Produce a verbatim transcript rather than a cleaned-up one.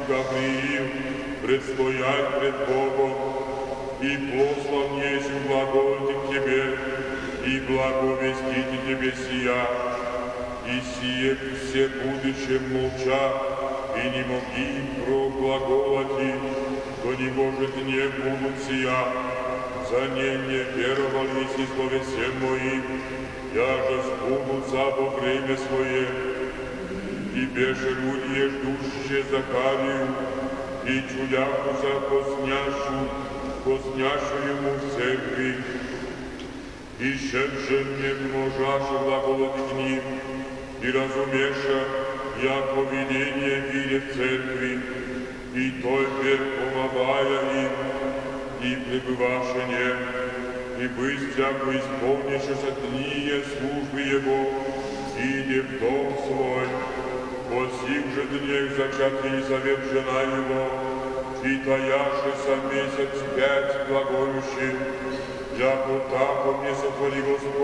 Гавриил, предстоять пред Богом, и послан есть глаголить к тебе, и благовестить тебе сия, и сие все будущее молча, и не моги проглаголати, то не может не будут сия, за ней не веровал еси словесем моим, я же сбудутся во время свое, и беше люди ждущие Захарию, и чудяку за косняшу, косняшу ему в церкви, и шепше мне множаша глаголать к ним, и разумеша, яко видение виде в церкви, и только помогая им, и пребываша нем, и быстряко исполнившись дни службы его, иди в дом свой, по сих же днях зачат Елизавет жена его, и таяшися месяц пять глаголющий, яко тако мне сотвори Господь.